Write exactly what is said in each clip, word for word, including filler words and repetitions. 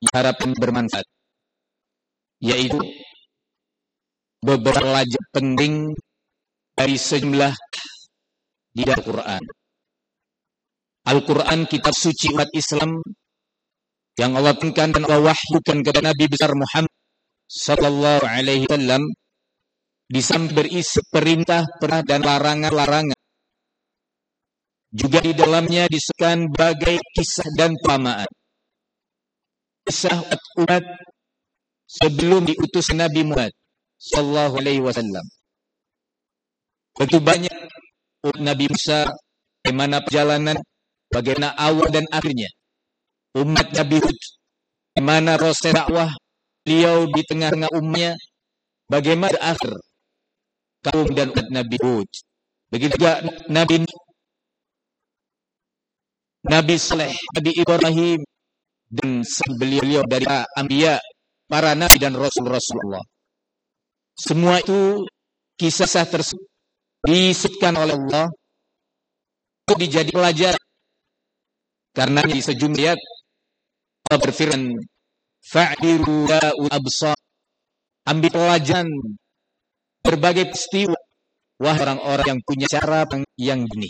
harapan bermanfaat, yaitu beberapa pelajaran penting dari sejumlah di Al-Quran. Al-Quran kitab suci umat Islam yang Allah turunkan dan Allah wahyukan kepada Nabi besar Muhammad sallallahu alaihi wasallam, di samping berisi perintah, perintah dan larangan-larangan, juga di dalamnya disebutkan berbagai kisah dan perumpamaan. Kisah umat sebelum diutus Nabi Muhammad sallallahu alaihi wasallam. Begitu banyak Nabi Musa, bagaimana perjalanan, bagaimana awal dan akhirnya. Umat Nabi Hud, bagaimana proses dakwah beliau di tengah-tengah umatnya, bagaimana akhir kaum dan umat Nabi Hud. Begitu juga Nabi Nabi Saleh, Nabi Ibrahim, dan beliau dari para anbiya, para nabi dan rasul-rasulullah. Semua itu kisah tersebut disebutkan oleh Allah untuk dijadi pelajaran. Karena di sejumlah ayat Allah berfirman, "Fa'diru da'ul absar." Ambil pelajaran berbagai peristiwa, wah orang-orang yang punya cara yang jernih.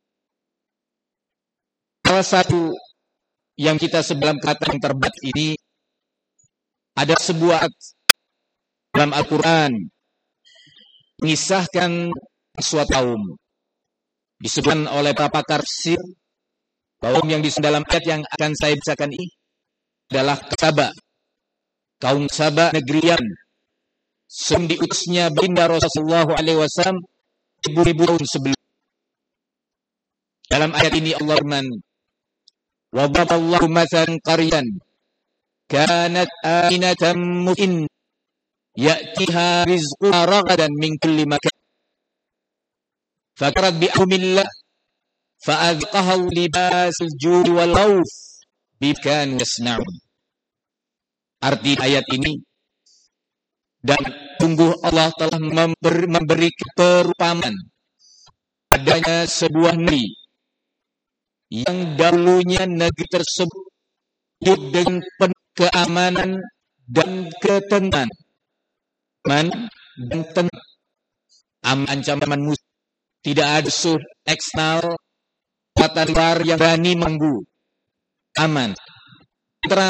Salah satu yang kita sebelum kata yang terbaik ini, ada sebuah ayat dalam Al-Quran mengisahkan suatu kaum. Disebutkan oleh para pakar tafsir kaum yang di dalam ayat yang akan saya bacakan ini adalah Saba. Kaum Saba negeri Yaman. Sebelum diutusnya baginda Rasulullah shallallahu alaihi wasallam ribu-ribu tahun sebelum. Dalam ayat ini Allah berfirman, "Wa daraballahu mathalan qaryatan kanat aminatan mutma'innah ya'tiha rizquha ragadan min kulli makan fakarat bi'ahumillah fa'adhaqaha libasul ju'i wal khawf bima kanu yasna'un." Arti ayat ini, dan sungguh Allah telah memberi, memberi perumpamaan adanya sebuah negeri yang dahulunya negeri tersebut hidup dengan penuh keamanan dan ketenangan, aman dan tenang, ancaman musuh, tidak ada musuh eksternal, kekuatan luar yang berani mengganggu, aman, tenang.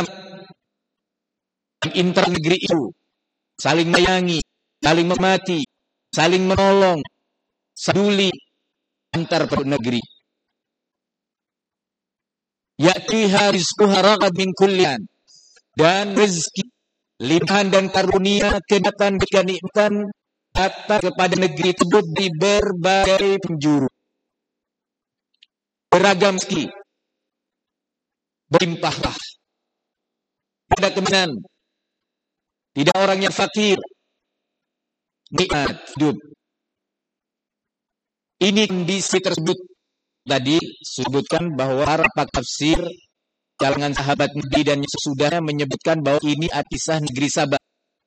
Inter negeri itu saling menyayangi, saling memati, saling menolong, peduli antar penduduk negeri. Ya'tiha rizquha ragad min kullian, dan rezeki, limpahan dan karunia, kenikmatan dan kenikmatan datang kepada negeri tersebut di berbagai penjuru. Beragam rezeki, berlimpahlah. Tidak kemiskinan, tidak orang yang fakir, nikmat hidup. Ini kondisi tersebut tadi sebutkan bahwa para pakar tafsir kalangan sahabat Nabi dan sesudahnya menyebutkan bahwa ini kisah negeri Saba.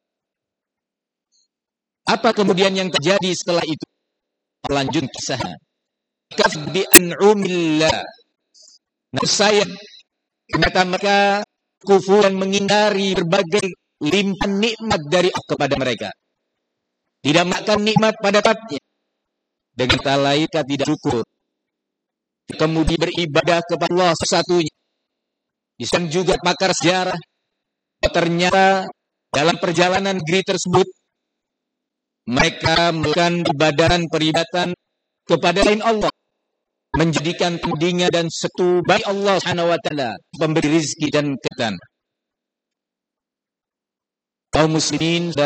Apa kemudian yang terjadi setelah itu? Lanjut kisahnya. Kaf bi an'umillah. Nah, saya ternyata mereka kufur dan mengingkari berbagai limpahan nikmat dari Allah kepada mereka. Tidak makan nikmat pada tempatnya. Dengan kata lain, tidak syukur. Kemudian beribadah kepada Allah satu-satunya. Di sana juga pakar sejarah, ternyata dalam perjalanan negeri tersebut mereka melakukan ibadahan peribadatan kepada lain Allah, menjadikan tandingan dan setu bagi Allah Subhanahu wa taala, pemberi rezeki dan ketenangan. Kaum muslimin